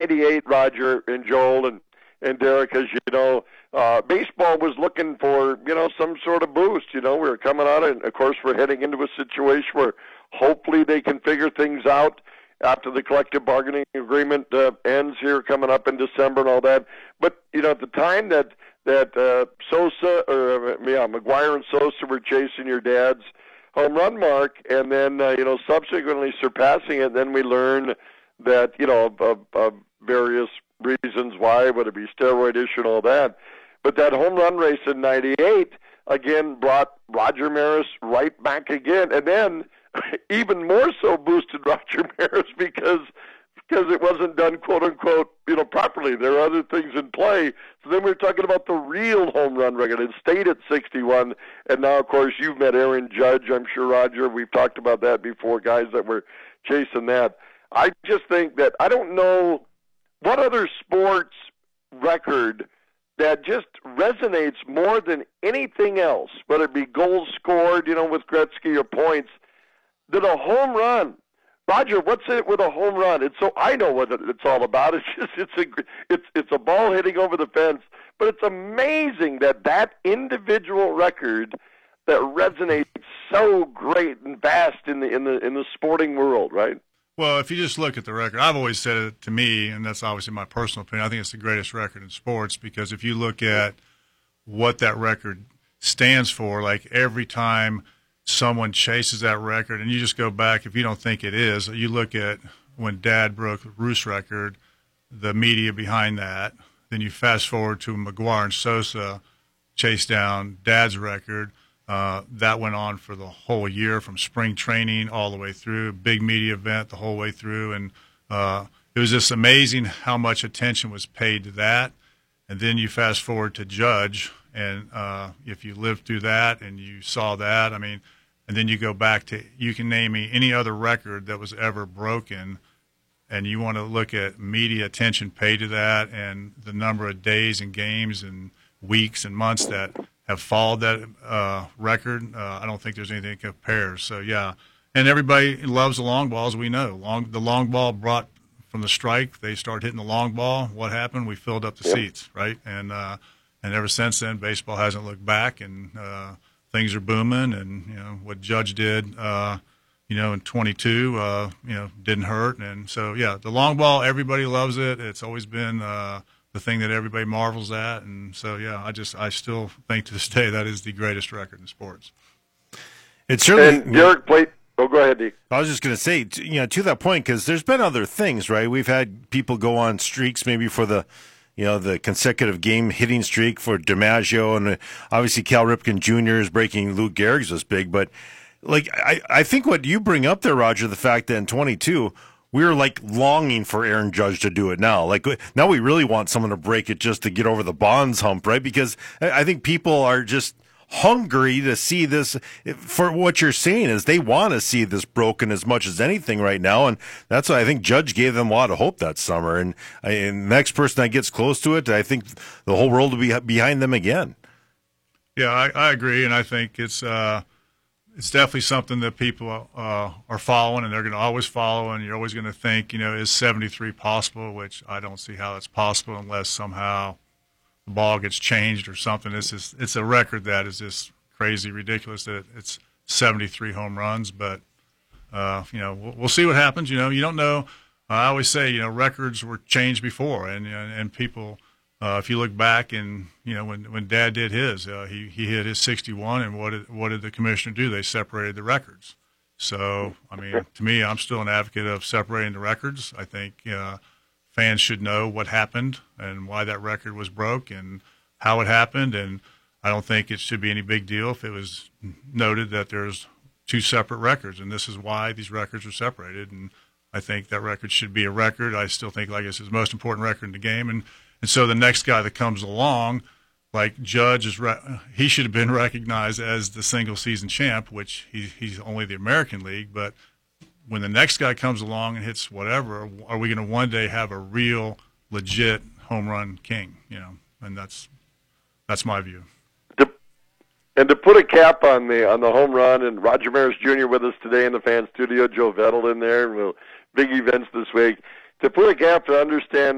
'98, Roger and Joel and Derek, as you know, baseball was looking for, some sort of boost. We were coming out, and of course we're heading into a situation where hopefully they can figure things out after the collective bargaining agreement ends here coming up in December and all that. But, at the time that Sosa, McGwire and Sosa were chasing your dad's home run mark, and then, subsequently surpassing it, then we learn that, of various reasons why, whether it be steroid issue and all that. But that home run race in '98, again, brought Roger Maris right back again. And then even more so boosted Roger Maris because it wasn't done, quote unquote, properly. There are other things in play. So then we're talking about the real home run record. It stayed at 61. And now, of course, you've met Aaron Judge, I'm sure, Roger. We've talked about that before, guys that were chasing that. I just think that I don't know what other sports record that just resonates more than anything else, whether it be goals scored, with Gretzky or points, than a home run. Roger, what's it with a home run? I know what it's all about. It's a ball hitting over the fence, but it's amazing that individual record that resonates so great and vast in the sporting world, right? Well, if you just look at the record, I've always said it to me, and that's obviously my personal opinion, I think it's the greatest record in sports because if you look at what that record stands for, like every time someone chases that record, and you just go back, if you don't think it is, you look at when Dad broke the Roos record, the media behind that, then you fast forward to McGwire and Sosa chase down Dad's record. That went on for the whole year from spring training all the way through, big media event the whole way through. And it was just amazing how much attention was paid to that. And then you fast forward to Judge, and if you lived through that and you saw that, and then you go back to, you can name me any other record that was ever broken, and you want to look at media attention paid to that and the number of days and games and weeks and months that have followed that record. I don't think there's anything that compares. So, yeah. And everybody loves the long ball, as we know. The long ball brought from the strike. They started hitting the long ball. What happened? We filled up the seats, right? And ever since then, baseball hasn't looked back, and things are booming. And, what Judge did, in 22, didn't hurt. And so, yeah, the long ball, everybody loves it. It's always been the thing that everybody marvels at, and so I still think to this day that is the greatest record in sports. It's certainly. And Derek played. Oh, go ahead, Dee. I was just going to say, to that point, because there's been other things, right? We've had people go on streaks, maybe for the consecutive game hitting streak for DiMaggio, and obviously Cal Ripken Jr. is breaking Lou Gehrig's was big, but I think what you bring up there, Roger, the fact that in 22. We were longing for Aaron Judge to do it now. Now we really want someone to break it just to get over the Bonds hump, right? Because I think people are just hungry to see this. For what you're saying is they want to see this broken as much as anything right now, and that's why I think Judge gave them a lot of hope that summer. And the next person that gets close to it, I think the whole world will be behind them again. Yeah, I agree, and I think it's definitely something that people are following, and they're going to always follow, and you're always going to think, is 73 possible, which I don't see how that's possible unless somehow the ball gets changed or something. It's a record that is just crazy, ridiculous that it's 73 home runs, but, we'll see what happens. You don't know. I always say, records were changed before, and people – if you look back and, when Dad did his, he hit his 61, and what did the commissioner do? They separated the records. So, to me, I'm still an advocate of separating the records. I think fans should know what happened and why that record was broke and how it happened, and I don't think it should be any big deal if it was noted that there's two separate records, and this is why these records are separated, and I think that record should be a record. I still think, like I said, it's the most important record in the game, and so the next guy that comes along, like Judge, he should have been recognized as the single-season champ, which he's only the American League. But when the next guy comes along and hits whatever, are we going to one day have a real, legit home run king? And that's my view. And to put a cap on the home run, and Roger Maris Jr. with us today in the fan studio, Joe Vettel in there, big events this week. To put a cap to understand